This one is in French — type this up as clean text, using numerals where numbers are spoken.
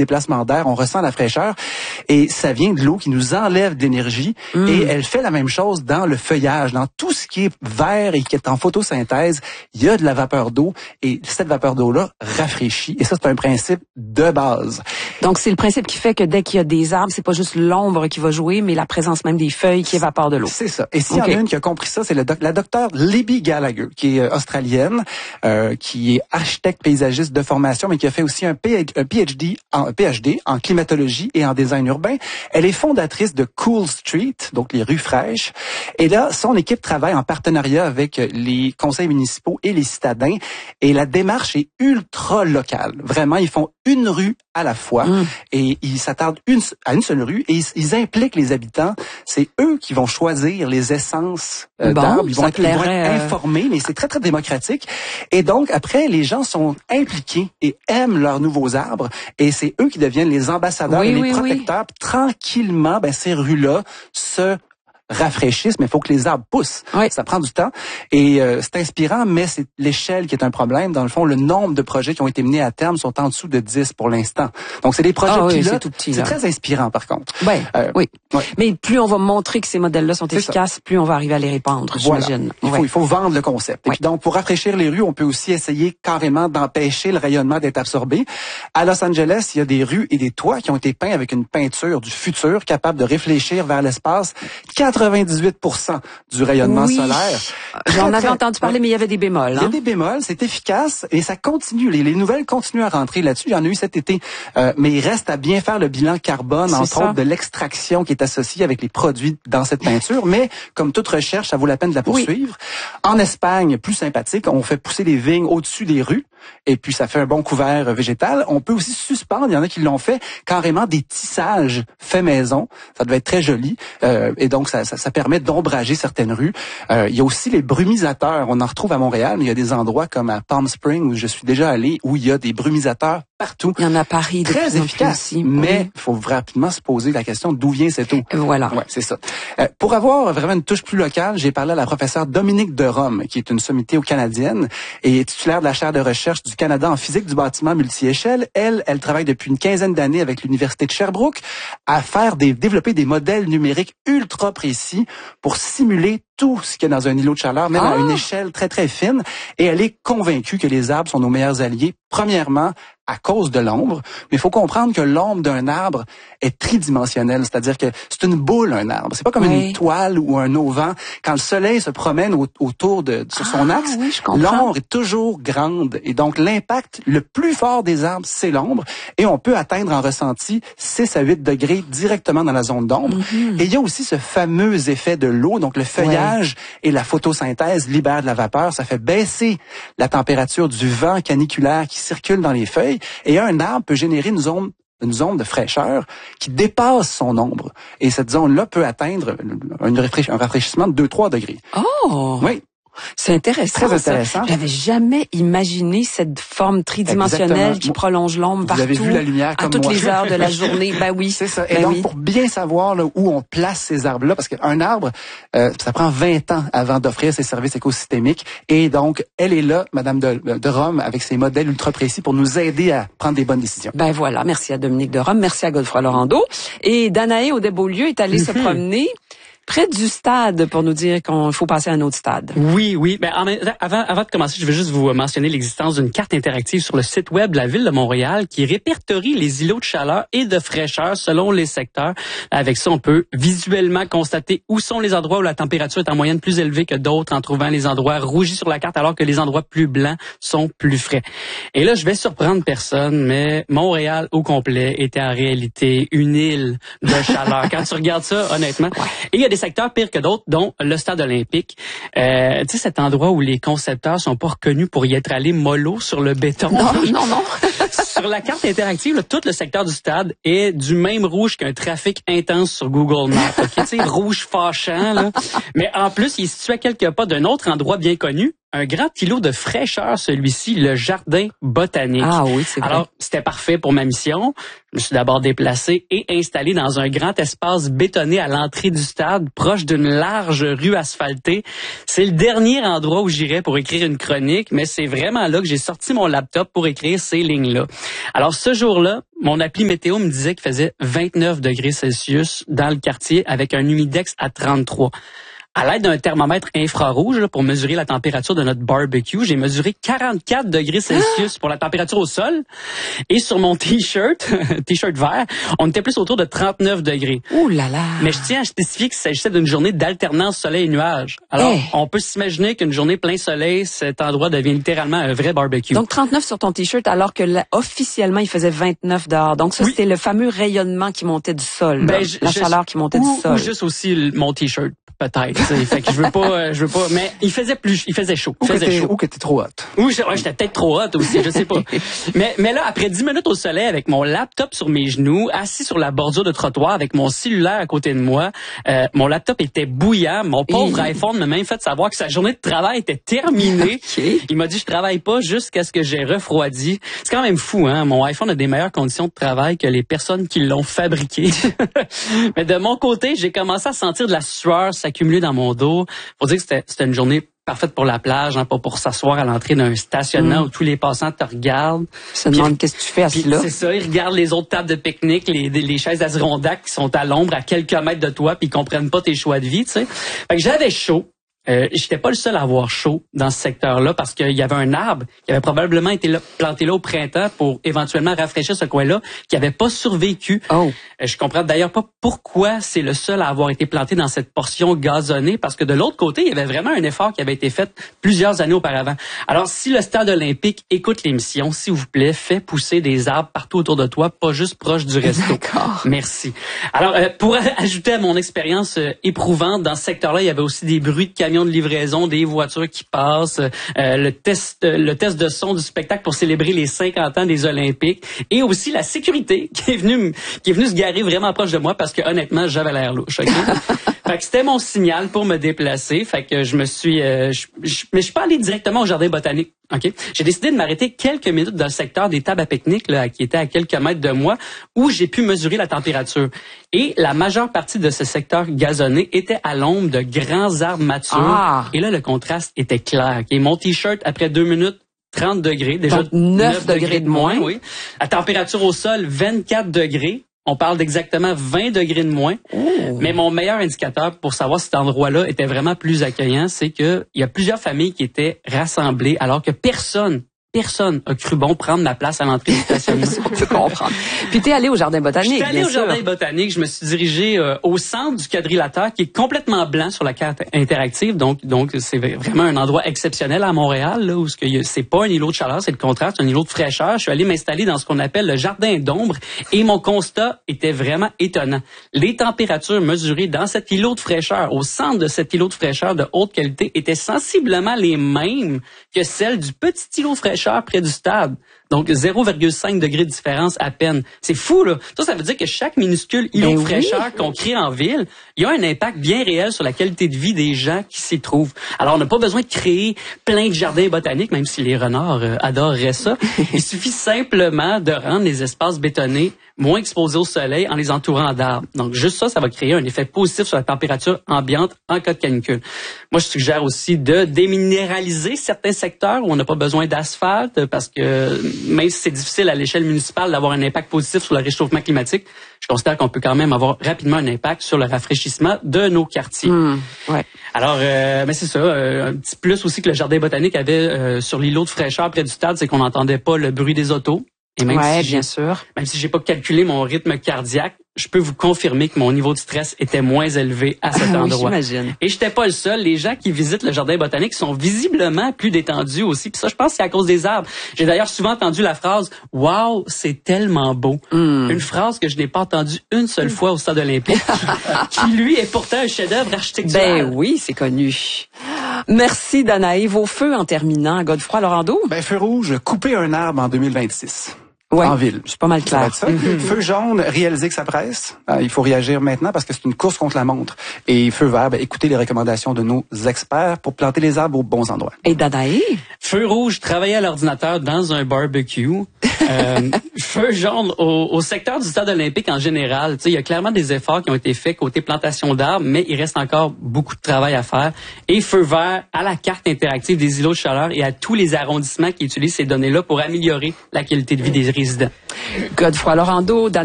déplacement d'air, on ressent la fraîcheur et ça vient de l'eau qui nous enlève d'énergie et elle fait la même chose dans le feuillage, dans tout ce qui est vert et qui est en photosynthèse, il y a de la vapeur d'eau et cette vapeur d'eau-là rafraîchit et ça c'est un principe de base. Donc c'est le principe qui fait que dès qu'il y a des arbres, c'est pas juste l'ombre qui va jouer, mais la présence même des feuilles qui évapore de l'eau. C'est ça. Et s'il y en a une qui a compris ça, c'est la docteure Libby Gallagher, qui est australienne, qui est architecte paysagiste de formation, mais qui a fait aussi un PhD en climatologie et en design urbain. Elle est fondatrice de Cool Street, donc les rues fraîches. Et là, son équipe travaille en partenariat avec les conseils municipaux et les citadins. Et la démarche est ultra locale. Vraiment, ils font une rue à la fois et ils s'attardent à une seule rue et ils impliquent les habitants. C'est eux qui vont choisir les essences d'arbres. Ils vont être informés, mais c'est très, très démocratique. Et donc, après, les gens sont impliqués et aiment leurs nouveaux arbres et c'est eux qui deviennent les ambassadeurs et les protecteurs. Puis, tranquillement, ces rues-là se rafraîchissent, mais il faut que les arbres poussent. Oui. Ça prend du temps. Et c'est inspirant, mais c'est l'échelle qui est un problème. Dans le fond, le nombre de projets qui ont été menés à terme sont en dessous de 10 pour l'instant. Donc, c'est des projets pilotes. C'est très inspirant, par contre. Oui. Mais plus on va montrer que ces modèles-là sont efficaces, plus on va arriver à les répandre, j'imagine. Il faut vendre le concept. Et puis donc, pour rafraîchir les rues, on peut aussi essayer carrément d'empêcher le rayonnement d'être absorbé. À Los Angeles, il y a des rues et des toits qui ont été peints avec une peinture du futur capable de réfléchir vers l'espace. 98% du rayonnement solaire. J'en avais entendu parler, mais il y avait des bémols. Il y a des bémols, c'est efficace et ça continue. Les nouvelles continuent à rentrer là-dessus. Il y en a eu cet été, mais il reste à bien faire le bilan carbone, entre autres de l'extraction qui est associée avec les produits dans cette peinture. Mais comme toute recherche, ça vaut la peine de la poursuivre. En Espagne, plus sympathique, on fait pousser des vignes au-dessus des rues et puis ça fait un bon couvert végétal. On peut aussi suspendre, il y en a qui l'ont fait, carrément des tissages faits maison. Ça devait être très joli et donc ça permet d'ombrager certaines rues. Il y a aussi les brumisateurs. On en retrouve à Montréal, mais il y a des endroits comme à Palm Springs où je suis déjà allé, où il y a des brumisateurs partout. Il y en a à Paris. Très efficace. Mais il faut rapidement se poser la question d'où vient cette eau. Voilà. Ouais, c'est ça. Pour avoir vraiment une touche plus locale, j'ai parlé à la professeure Dominique Derome, qui est une sommité canadienne et titulaire de la chaire de recherche du Canada en physique du bâtiment multi-échelle. Elle travaille depuis une quinzaine d'années avec l'Université de Sherbrooke à développer des modèles numériques ultra précis pour simuler tout ce qu'il y a dans un îlot de chaleur, même à une échelle très, très fine. Et elle est convaincue que les arbres sont nos meilleurs alliés. Premièrement, à cause de l'ombre. Mais il faut comprendre que l'ombre d'un arbre est tridimensionnelle. C'est-à-dire que c'est une boule, un arbre. C'est pas comme une toile ou un auvent. Quand le soleil se promène autour sur son axe, l'ombre est toujours grande. Et donc, l'impact le plus fort des arbres, c'est l'ombre. Et on peut atteindre en ressenti 6 à 8 degrés directement dans la zone d'ombre. Et il y a aussi ce fameux effet de l'eau. Donc, le feuillage et la photosynthèse libèrent de la vapeur. Ça fait baisser la température du vent caniculaire qui circule dans les feuilles. Et un arbre peut générer une zone de fraîcheur qui dépasse son ombre. Et cette zone-là peut atteindre un rafraîchissement de 2-3 degrés. Oh! Oui. C'est intéressant. Très intéressant. J'avais jamais imaginé cette forme tridimensionnelle qui prolonge l'ombre partout. Vous avez vu la lumière comme à toutes les heures de la journée. Ben oui. C'est ça. Et donc, pour bien savoir où on place ces arbres-là, parce qu'un arbre, ça prend 20 ans avant d'offrir ses services écosystémiques. Et donc, elle est là, Madame Derome, avec ses modèles ultra précis pour nous aider à prendre des bonnes décisions. Ben voilà. Merci à Dominique Derome. Merci à Godefroy Laurando. Et Danae Audet-Beaulieu est allée se promener près du stade pour nous dire qu'il faut passer à un autre stade. Oui. Ben, avant de commencer, je veux juste vous mentionner l'existence d'une carte interactive sur le site web de la Ville de Montréal qui répertorie les îlots de chaleur et de fraîcheur selon les secteurs. Avec ça, on peut visuellement constater où sont les endroits où la température est en moyenne plus élevée que d'autres en trouvant les endroits rougis sur la carte alors que les endroits plus blancs sont plus frais. Et là, je vais surprendre personne, mais Montréal au complet était en réalité une île de chaleur. Quand tu regardes ça, honnêtement. Et il y a des secteurs pires que d'autres, dont le stade olympique. Tu sais, cet endroit où les concepteurs sont pas reconnus pour y être allés mollo sur le béton. Non. Sur la carte interactive, là, tout le secteur du stade est du même rouge qu'un trafic intense sur Google Maps. Okay? Tu sais, rouge fâchant, là. Mais en plus, il est situé à quelques pas d'un autre endroit bien connu, un grand îlot de fraîcheur, celui-ci, le jardin botanique. Ah oui, c'est vrai. Alors, c'était parfait pour ma mission. Je me suis d'abord déplacé et installé dans un grand espace bétonné à l'entrée du stade, proche d'une large rue asphaltée. C'est le dernier endroit où j'irais pour écrire une chronique, mais c'est vraiment là que j'ai sorti mon laptop pour écrire ces lignes-là. Alors, ce jour-là, mon appli météo me disait qu'il faisait 29 degrés Celsius dans le quartier avec un humidex à 33. À l'aide d'un thermomètre infrarouge là, pour mesurer la température de notre barbecue, j'ai mesuré 44 degrés Celsius pour la température au sol. Et sur mon t-shirt vert, on était plus autour de 39 degrés. Ouh là là! Mais je tiens à spécifier qu'il s'agissait d'une journée d'alternance soleil et nuages. Alors, on peut s'imaginer qu'une journée plein soleil, cet endroit devient littéralement un vrai barbecue. Donc 39 sur ton t-shirt, alors que là, officiellement, il faisait 29 dehors. Donc ça, c'était le fameux rayonnement qui montait du sol. Ben, la chaleur qui montait du sol. Ou juste aussi mon t-shirt. Peut-être, fait que je veux pas, mais il faisait chaud. Ou que t'es trop hot. Ou j'étais peut-être trop hot aussi, je sais pas. mais là, après 10 minutes au soleil, avec mon laptop sur mes genoux, assis sur la bordure de trottoir, avec mon cellulaire à côté de moi, mon laptop était bouillant. Mon pauvre iPhone m'a même fait savoir que sa journée de travail était terminée. Il m'a dit, je travaille pas jusqu'à ce que j'ai refroidi. C'est quand même fou, hein. Mon iPhone a des meilleures conditions de travail que les personnes qui l'ont fabriqué. Mais de mon côté, j'ai commencé à sentir de la sueur s'accumuler dans mon dos. Faut dire que c'était une journée parfaite pour la plage, hein, pas pour s'asseoir à l'entrée d'un stationnement où tous les passants te regardent. Ils se demandent qu'est-ce que tu fais assis là. C'est ça, ils regardent les autres tables de pique-nique, les chaises Adirondack qui sont à l'ombre à quelques mètres de toi, puis ils comprennent pas tes choix de vie, tu sais. Fait que j'avais chaud. J'étais pas le seul à avoir chaud dans ce secteur-là parce qu'il y avait un arbre qui avait probablement été planté là au printemps pour éventuellement rafraîchir ce coin-là, qui avait pas survécu. Je comprends d'ailleurs pas pourquoi c'est le seul à avoir été planté dans cette portion gazonnée, parce que de l'autre côté, il y avait vraiment un effort qui avait été fait plusieurs années auparavant. Alors, si le stade olympique écoute l'émission, s'il vous plaît, fais pousser des arbres partout autour de toi, pas juste proche du resto. D'accord. Merci. Alors, pour ajouter à mon expérience éprouvante dans ce secteur-là, il y avait aussi des bruits de camions de livraison, des voitures qui passent, le test de son du spectacle pour célébrer les 50 ans des Olympiques, et aussi la sécurité qui est venue se garer vraiment proche de moi parce que honnêtement, j'avais l'air louche. Okay? Fait que c'était mon signal pour me déplacer. Fait que je me suis, mais je suis pas allé directement au jardin botanique. Ok, j'ai décidé de m'arrêter quelques minutes dans le secteur des tables à pique-nique là, qui était à quelques mètres de moi, où j'ai pu mesurer la température. Et la majeure partie de ce secteur gazonné était à l'ombre de grands arbres matures. Et là, le contraste était clair. Okay? Mon t-shirt, après 2 minutes, 30 degrés, déjà 9 degrés de moins. Oui. La température au sol, 24 degrés. On parle d'exactement 20 degrés de moins. Mais mon meilleur indicateur pour savoir si cet endroit-là était vraiment plus accueillant, c'est que il y a plusieurs familles qui étaient rassemblées alors que personne a cru bon prendre ma place à l'entrée du stationnement. On peut comprendre. Puis t'es allé au jardin botanique. J'étais allé au jardin botanique. Je me suis dirigé au centre du quadrilatère qui est complètement blanc sur la carte interactive. Donc c'est vraiment un endroit exceptionnel à Montréal là où c'est pas un îlot de chaleur, c'est le contraire, c'est un îlot de fraîcheur. Je suis allé m'installer dans ce qu'on appelle le jardin d'ombre et mon constat était vraiment étonnant. Les températures mesurées dans cet îlot de fraîcheur, au centre de cet îlot de fraîcheur de haute qualité, étaient sensiblement les mêmes que celles du petit îlot de fraîcheur près du stade. Donc, 0,5 degrés de différence à peine. C'est fou, là. Ça veut dire que chaque minuscule îlot de fraîcheur qu'on crée en ville, il y a un impact bien réel sur la qualité de vie des gens qui s'y trouvent. Alors, on n'a pas besoin de créer plein de jardins botaniques, même si les renards adoreraient ça. Il suffit simplement de rendre les espaces bétonnés moins exposés au soleil en les entourant d'arbres. Donc, juste ça va créer un effet positif sur la température ambiante en cas de canicule. Moi, je suggère aussi de déminéraliser certains secteurs où on n'a pas besoin d'asphalte parce que même si c'est difficile à l'échelle municipale d'avoir un impact positif sur le réchauffement climatique, je considère qu'on peut quand même avoir rapidement un impact sur le rafraîchissement de nos quartiers. Ouais. Alors, mais c'est ça. Un petit plus aussi que le jardin botanique avait sur l'îlot de fraîcheur près du stade, c'est qu'on n'entendait pas le bruit des autos. Et même bien sûr. Même si j'ai pas calculé mon rythme cardiaque, je peux vous confirmer que mon niveau de stress était moins élevé à cet endroit. Oui, j'imagine. Et j'étais pas le seul. Les gens qui visitent le jardin botanique sont visiblement plus détendus aussi. Puis ça, je pense que c'est à cause des arbres. J'ai d'ailleurs souvent entendu la phrase « Wow, c'est tellement beau ». Une phrase que je n'ai pas entendue une seule fois au stade olympique, qui lui est pourtant un chef-d'œuvre architectural. Ben oui, c'est connu. Merci Danae. Vos feux en terminant, Godefroy Lorando. Feu rouge, couper un arbre en 2026. Ouais, en ville. c'est pas mal Ça va clair. être ça. Feu jaune, réaliser que ça presse. Il faut réagir maintenant parce que c'est une course contre la montre. Et feu vert, écoutez les recommandations de nos experts pour planter les arbres aux bons endroits. Et Danae? Feu rouge, travailler à l'ordinateur dans un barbecue. Feu jaune, au secteur du stade olympique en général, il y a clairement des efforts qui ont été faits côté plantation d'arbres, mais il reste encore beaucoup de travail à faire. Et feu vert à la carte interactive des îlots de chaleur et à tous les arrondissements qui utilisent ces données-là pour améliorer la qualité de vie des résidents. Godefroy Lorando,